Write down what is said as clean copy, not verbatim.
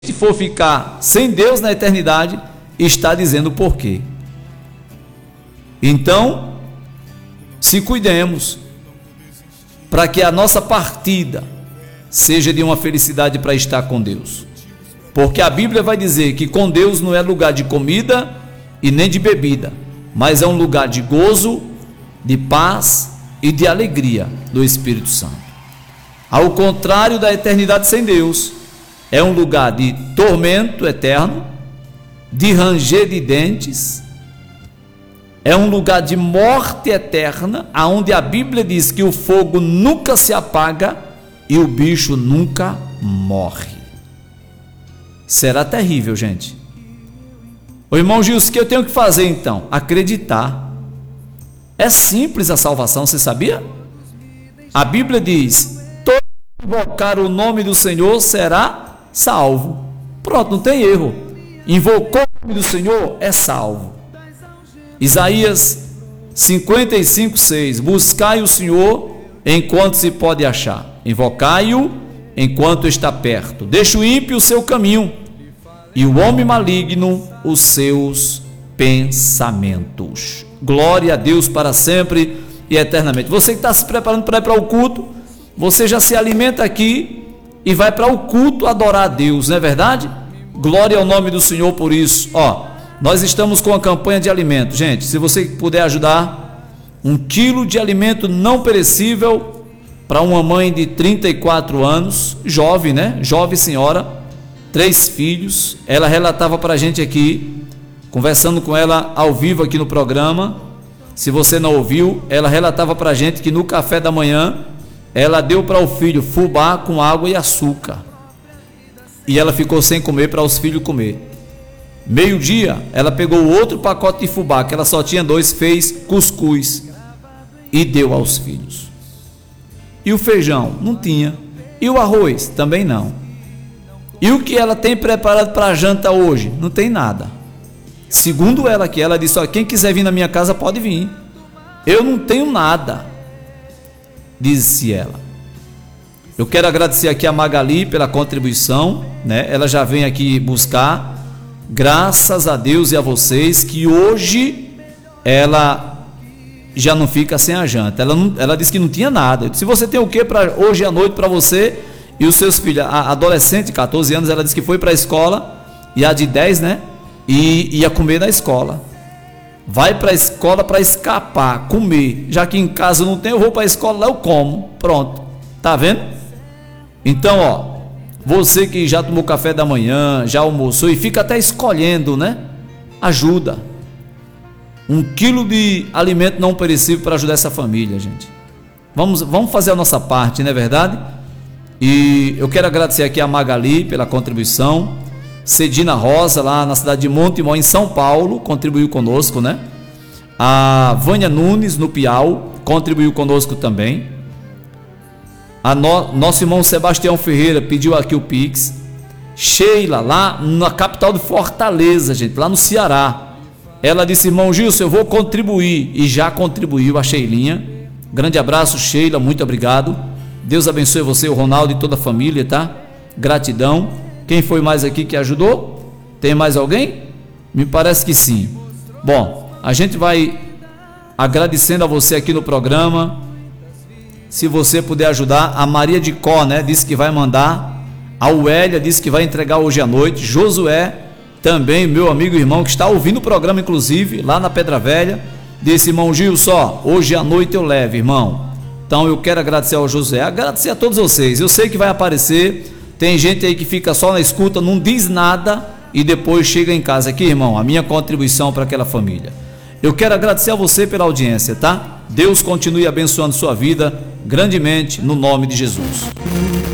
Se for ficar sem Deus na eternidade, está dizendo o porquê. Então, se cuidemos para que a nossa partida seja de uma felicidade para estar com Deus. Porque a Bíblia vai dizer que com Deus não é lugar de comida e nem de bebida, mas é um lugar de gozo, de paz e de alegria do Espírito Santo. Ao contrário da eternidade sem Deus, é um lugar de tormento eterno, de ranger de dentes, é um lugar de morte eterna, aonde a Bíblia diz que o fogo nunca se apaga e o bicho nunca morre. Será terrível, gente. O irmão Gilson, o que eu tenho que fazer então? Acreditar. É simples a salvação, você sabia? A Bíblia diz: todo que invocar o nome do Senhor será salvo. Pronto, não tem erro. Invocou o nome do Senhor, é salvo. Isaías 55:6: buscai o Senhor enquanto se pode achar, invocai-o enquanto está perto. Deixa o ímpio o seu caminho e o homem maligno os seus pensamentos. Glória a Deus para sempre e eternamente. Você que está se preparando para ir para o culto, você já se alimenta aqui e vai para o culto adorar a Deus, não é verdade? Glória ao nome do Senhor por isso. Nós estamos com a campanha de alimento, gente. Se você puder ajudar, 1 quilo de alimento não perecível para uma mãe de 34 anos, jovem, né? Jovem senhora, 3 filhos. Ela relatava para a gente aqui, conversando com ela ao vivo aqui no programa. Se você não ouviu, ela relatava para a gente que no café da manhã ela deu para o filho fubá com água e açúcar, e ela ficou sem comer para os filhos comer. Meio-dia, ela pegou outro pacote de fubá, que ela só tinha 2, fez cuscuz e deu aos filhos. E o feijão? Não tinha. E o arroz? Também não. E o que ela tem preparado para a janta hoje? Não tem nada. Segundo ela, que ela disse: quem quiser vir na minha casa pode vir, eu não tenho nada, disse ela. Eu quero agradecer aqui a Magali pela contribuição, né? Ela já vem aqui buscar, graças a Deus e a vocês, que hoje ela já não fica sem a janta. Ela disse que não tinha nada. Se você tem o que para hoje à noite para você e os seus filhos? A adolescente de 14 anos, ela disse que foi para a escola, e a de 10, né? E ia comer na escola. Vai para a escola para escapar, comer. Já que em casa não tem, eu vou para a escola, lá eu como. Pronto. Tá vendo? Então, você que já tomou café da manhã, já almoçou e fica até escolhendo, né? Ajuda. 1 quilo de alimento não perecível para ajudar essa família, gente. Vamos fazer a nossa parte, não é verdade? E eu quero agradecer aqui a Magali pela contribuição. Cedina Rosa, lá na cidade de Montemor, em São Paulo, contribuiu conosco, né? A Vânia Nunes, no Piau, contribuiu conosco também. Nosso irmão Sebastião Ferreira pediu aqui o Pix. Sheila, lá na capital de Fortaleza, gente, lá no Ceará, ela disse: irmão Gilson, eu vou contribuir, e já contribuiu a Sheilinha. Grande abraço, Sheila, muito obrigado. Deus abençoe você, o Ronaldo e toda a família, tá? Gratidão. Quem foi mais aqui que ajudou? Tem mais alguém? Me parece que sim. Bom, a gente vai agradecendo a você aqui no programa. Se você puder ajudar, a Maria de Có, né, disse que vai mandar. A Uélia disse que vai entregar hoje à noite. Josué, também meu amigo e irmão, que está ouvindo o programa, inclusive, lá na Pedra Velha, disse: irmão Gilson, hoje à noite eu levo, irmão. Então eu quero agradecer ao Josué, agradecer a todos vocês. Eu sei que vai aparecer. Tem gente aí que fica só na escuta, não diz nada e depois chega em casa aqui, irmão, a minha contribuição para aquela família. Eu quero agradecer a você pela audiência, tá? Deus continue abençoando sua vida grandemente, no nome de Jesus.